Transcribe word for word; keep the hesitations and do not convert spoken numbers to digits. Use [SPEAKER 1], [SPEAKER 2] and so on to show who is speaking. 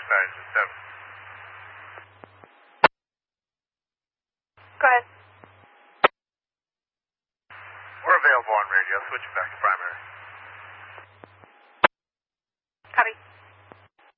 [SPEAKER 1] Station seven.
[SPEAKER 2] Go ahead.
[SPEAKER 1] We're available on radio. Switch back to primary.
[SPEAKER 2] Copy.